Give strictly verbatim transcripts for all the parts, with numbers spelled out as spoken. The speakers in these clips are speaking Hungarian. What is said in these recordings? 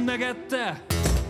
megette?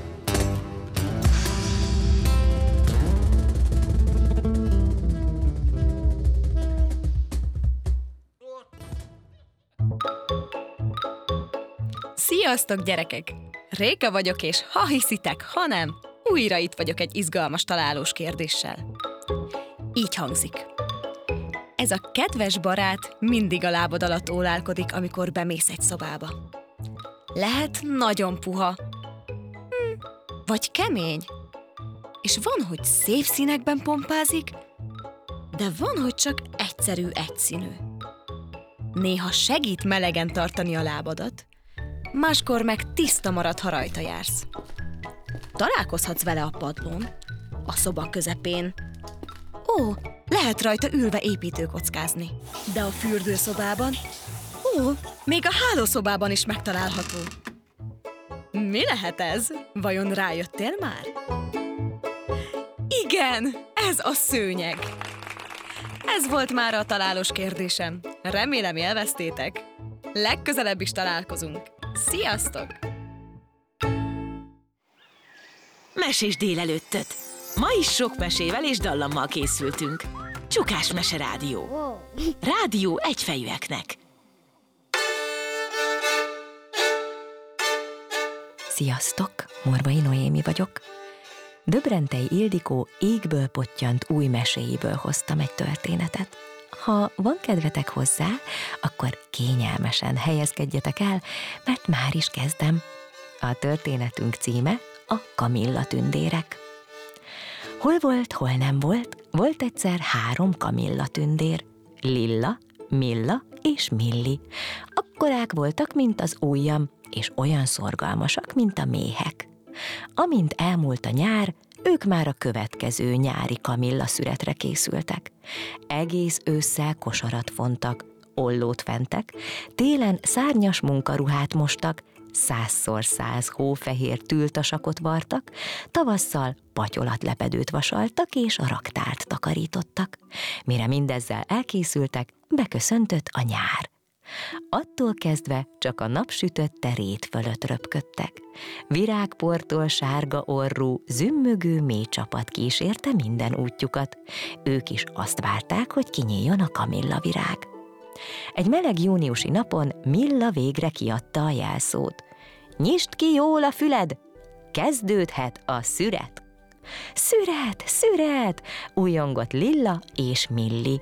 Sziasztok, gyerekek! Réka vagyok, és ha hiszitek, ha nem, újra itt vagyok egy izgalmas találós kérdéssel. Így hangzik. Ez a kedves barát mindig a lábad alatt ólálkodik, amikor bemész egy szobába. Lehet nagyon puha, hm, vagy kemény. És van, hogy szép színekben pompázik, de van, hogy csak egyszerű egyszínű. Néha segít melegen tartani a lábadat, máskor meg tiszta marad, ha rajta jársz. Találkozhatsz vele a padlón, a szoba közepén. Ó, lehet rajta ülve építőkockázni. De a fürdőszobában, ó, még a hálószobában is megtalálható. Mi lehet ez? Vajon rájöttél már? Igen, ez a szőnyeg. Ez volt már a találós kérdésem. Remélem élveztétek. Legközelebb is találkozunk. Sziasztok! Mesés délelőttöt! Ma is sok mesével és dallammal készültünk. Csukás Mese Rádió. Rádió egyfejűeknek. Sziasztok! Morvai Noémi vagyok. Döbrentei Ildikó égből pottyant új meséiből hoztam egy történetet. Ha van kedvetek hozzá, akkor kényelmesen helyezkedjetek el, mert már is kezdem. A történetünk címe a Kamilla tündérek. Hol volt, hol nem volt, volt egyszer három Kamilla tündér. Lilla, Milla és Milli. Akkorák voltak, mint az ujjam, és olyan szorgalmasak, mint a méhek. Amint elmúlt a nyár, ők már a következő nyári Kamilla szüretre készültek. Egész ősszel kosarat fontak, ollót fentek, télen szárnyas munkaruhát mostak, százszor száz hófehér tültasakot vartak, tavasszal patyolatlepedőt vasaltak és a raktárt takarítottak. Mire mindezzel elkészültek, beköszöntött a nyár. Attól kezdve csak a napsütötte rét fölött röpködtek. Virágportól sárga orrú, zümmögő mély csapat kísérte minden útjukat. Ők is azt várták, hogy kinyíljon a kamilla virág. Egy meleg júniusi napon Milla végre kiadta a jelszót. Nyisd ki jól a füled! Kezdődhet a szüret! Szüret, szüret! Újongott Lilla és Milli.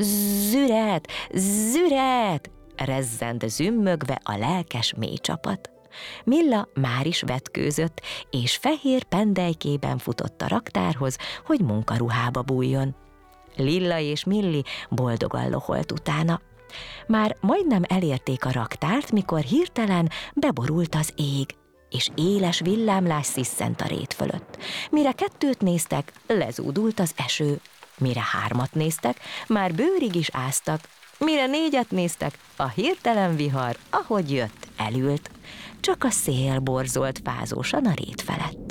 Züret, züret! Rezzent zümmögve a lelkes mély csapat. Milla már is vetkőzött, és fehér pendelykében futott a raktárhoz, hogy munkaruhába bújjon. Lilla és Milli boldogan loholt utána. Már majdnem elérték a raktárt, mikor hirtelen beborult az ég, és éles villámlás sziszent a rét fölött. Mire kettőt néztek, lezúdult az eső. Mire hármat néztek, már bőrig is áztak. Mire négyet néztek, a hirtelen vihar, ahogy jött, elült. Csak a szél borzolt fázósan a rét felett.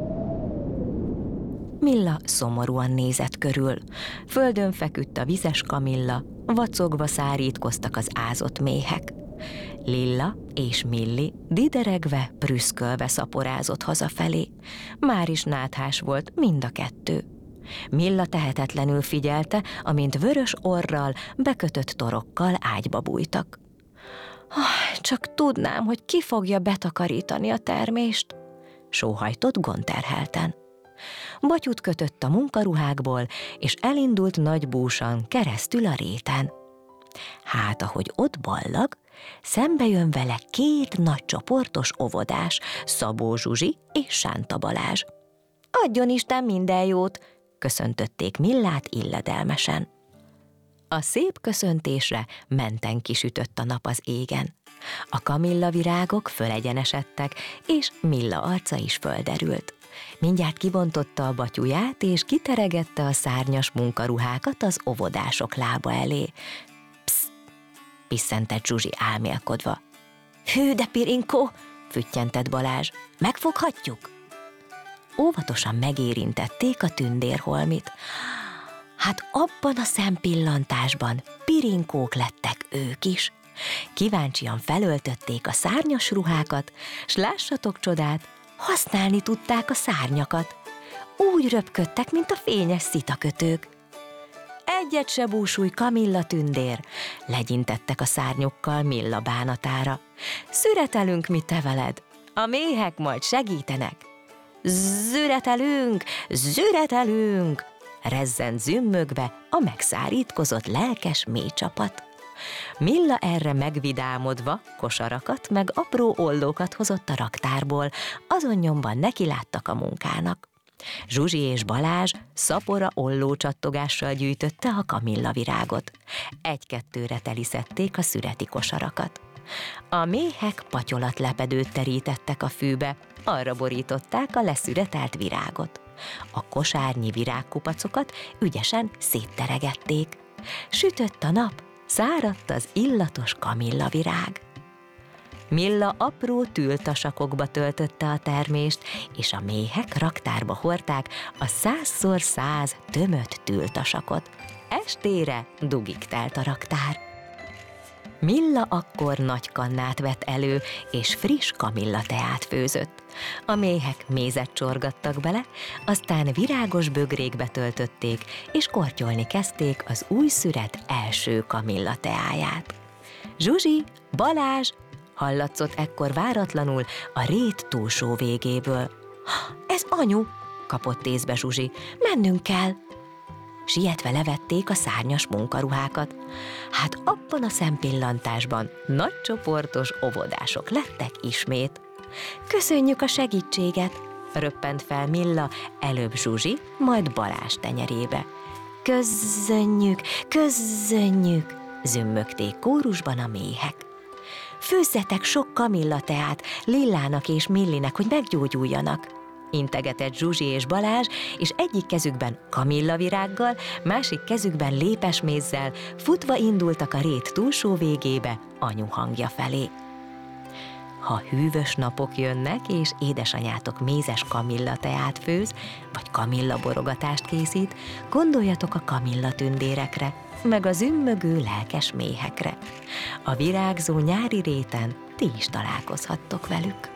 Milla szomorúan nézett körül. Földön feküdt a vizes kamilla, vacogva szárítkoztak az ázott méhek. Lilla és Milli dideregve, prüszkölve szaporázott hazafelé. Már is náthás volt mind a kettő. Milla tehetetlenül figyelte, amint vörös orral, bekötött torokkal ágyba bújtak. Ah, csak tudnám, hogy ki fogja betakarítani a termést, sóhajtott gondterhelten. Batyut kötött a munkaruhákból, és elindult nagy búsan keresztül a réten. Hát, ahogy ott ballag, szembe jön vele két nagy csoportos óvodás, Szabó Zsuzsi és Sánta Balázs. Adjon Isten minden jót, köszöntötték Millát illedelmesen. A szép köszöntésre menten kisütött a nap az égen. A kamilla virágok fölegyenesedtek, és Milla arca is földerült. Mindjárt kibontotta a batyuját, és kiteregette a szárnyas munkaruhákat az óvodások lába elé. Pszt! Pisszentett Zsuzsi álmélkodva. Hű, de Pirinkó! Füttyentett Balázs. Megfoghatjuk? Óvatosan megérintették a tündérholmit. Hát abban a szempillantásban pirinkók lettek ők is. Kíváncsian felöltötték a szárnyas ruhákat, s lássatok csodát, használni tudták a szárnyakat. Úgy röpködtek, mint a fényes szitakötők. Egyet se búsulj, Kamilla tündér, legyintettek a szárnyukkal Milla bánatára. Szüretelünk mi te veled, a méhek majd segítenek. Züretelünk, züretelünk, rezzent zümmögve a megszárítkozott lelkes méhcsapat. Milla erre megvidámodva kosarakat meg apró ollókat hozott a raktárból, azon nyomban nekiláttak a munkának. Zsuzsi és Balázs szapora ollócsattogással gyűjtötte a kamillavirágot. Egy-kettőre teliszették a szüreti kosarakat. A méhek patyolatlepedőt terítettek a fűbe, arra borították a leszüretelt virágot. A kosárnyi virágkupacokat ügyesen szétteregették. Sütött a nap, száradt az illatos kamillavirág. Milla apró tültasakokba töltötte a termést, és a méhek raktárba hordták a százszor száz tömött tültasakot. Estére dugig telt a raktár. Milla akkor nagy kannát vett elő, és friss kamillateát főzött. A méhek mézet csorgattak bele, aztán virágos bögrékbe töltötték, és kortyolni kezdték az új szüret első kamillateáját. Zsuzsi, Balázs, hallatszott ekkor váratlanul a rét túlsó végéből. Ez anyu, kapott észbe Zsuzsi, mennünk kell. Sietve levették a szárnyas munkaruhákat. Hát abban a szempillantásban nagy csoportos óvodások lettek ismét. Köszönjük a segítséget, röppent fel Milla, előbb Zsuzsi, majd Balázs tenyerébe. Köszönjük, köszönjük, zümmögték kórusban a méhek. Főzzetek sok kamillateát Lillának és Millinek, hogy meggyógyuljanak, integetett Zsuzsi és Balázs, és egyik kezükben kamillavirággal, másik kezükben lépesmézzel futva indultak a rét túlsó végébe anyu hangja felé. Ha hűvös napok jönnek, és édesanyátok mézes kamillateát főz, vagy kamillaborogatást készít, gondoljatok a kamillatündérekre, meg az ümmögő lelkes méhekre. A virágzó nyári réten ti is találkozhattok velük.